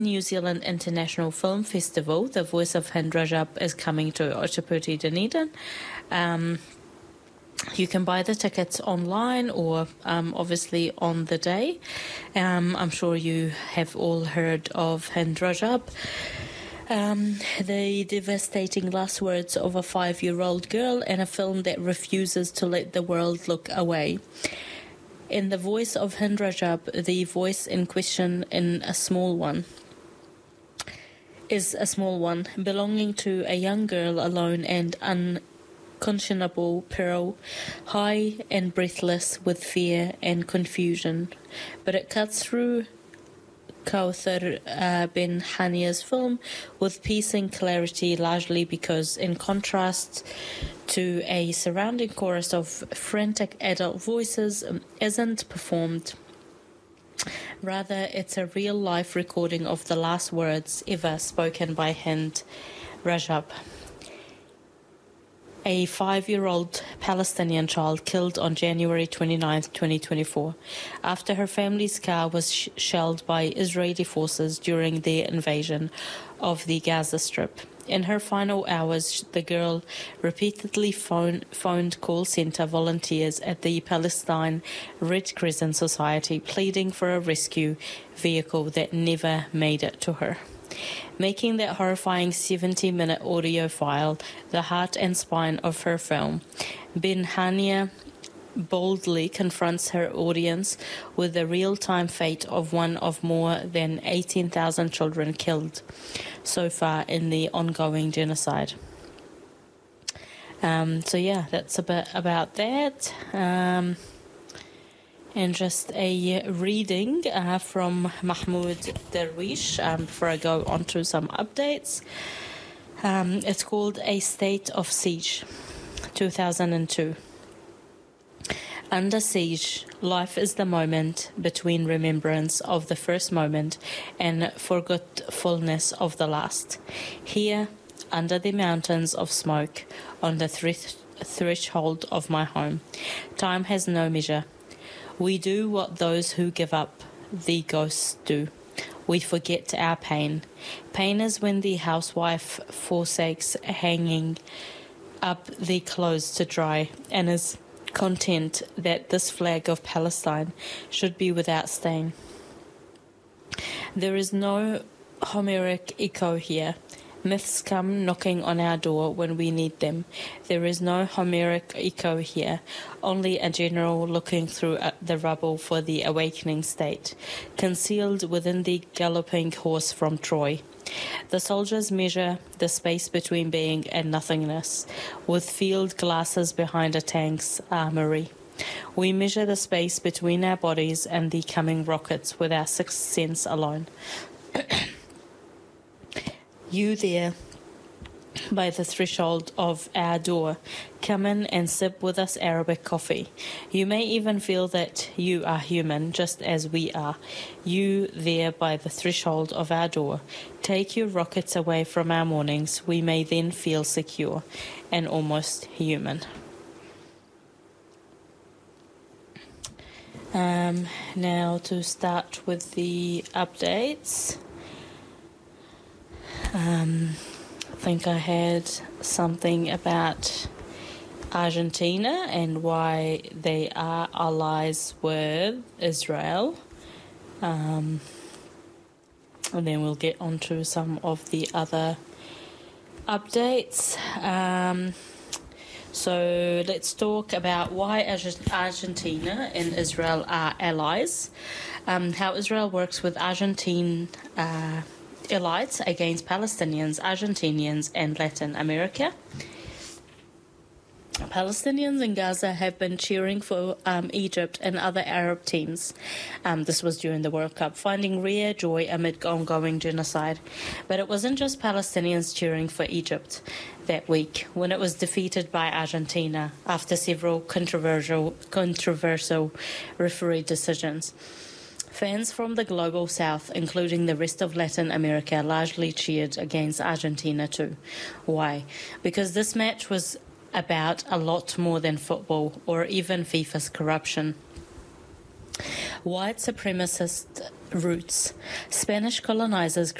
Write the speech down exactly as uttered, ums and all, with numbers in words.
New Zealand International Film Festival, The Voice of Hind Rajab is coming to Ōtepoti, Dunedin. Um, you can buy the tickets online or um, obviously on the day. Um, I'm sure you have all heard of Hind Rajab. Um, the devastating last words of a five-year-old girl in a film that refuses to let the world look away. In The Voice of Hind Rajab, the voice in question in a small one is a small one, belonging to a young girl alone and unconscionable peril, high and breathless with fear and confusion. But it cuts through Kauthar uh, bin Hania's film with piercing clarity, largely because, in contrast to a surrounding chorus of frantic adult voices, um, isn't performed. Rather, it's a real-life recording of the last words ever spoken by Hind Rajab, a five-year-old Palestinian child killed on January twenty-ninth, twenty twenty-four, after her family's car was sh- shelled by Israeli forces during the invasion of the Gaza Strip. In her final hours, the girl repeatedly phone, phoned call centre volunteers at the Palestine Red Crescent Society, pleading for a rescue vehicle that never made it to her, making that horrifying seventy-minute audio file the heart and spine of her film. Bin Hania boldly confronts her audience with the real-time fate of one of more than eighteen thousand children killed so far in the ongoing genocide. Um, so yeah, that's a bit about that. Um, and just a reading uh, from Mahmoud Darwish um, before I go on to some updates. Um, it's called A State of Siege, two thousand two. Under siege, life is the moment between remembrance of the first moment and forgetfulness of the last. Here, under the mountains of smoke, on the thre- threshold of my home, time has no measure. We do what those who give up the ghosts do. We forget our pain. Pain is when the housewife forsakes hanging up the clothes to dry and is content that this flag of Palestine should be without stain. There is no Homeric echo here. Myths come knocking on our door when we need them. There is no Homeric echo here, only a general looking through the rubble for the awakening state, concealed within the galloping horse from Troy. The soldiers measure the space between being and nothingness, with field glasses behind a tank's armory. We measure the space between our bodies and the coming rockets with our sixth sense alone. You there, by the threshold of our door, come in and sip with us Arabic coffee. You may even feel that you are human, just as we are. You there by the threshold of our door, take your rockets away from our mornings. We may then feel secure and almost human. Um, now to start with the updates. Um, I think I had something about Argentina and why they are allies with Israel. Um, and then we'll get on to some of the other updates. Um, so let's talk about why Argentina and Israel are allies, um, how Israel works with Argentine uh allies against Palestinians, Argentinians, and Latin America. Palestinians in Gaza have been cheering for um, Egypt and other Arab teams. Um, this was during the World Cup, finding rare joy amid ongoing genocide. But it wasn't just Palestinians cheering for Egypt that week when it was defeated by Argentina after several controversial, controversial referee decisions. Fans from the global south, including the rest of Latin America, largely cheered against Argentina too. Why? Because this match was about a lot more than football or even FIFA's corruption. White supremacist roots. Spanish colonizers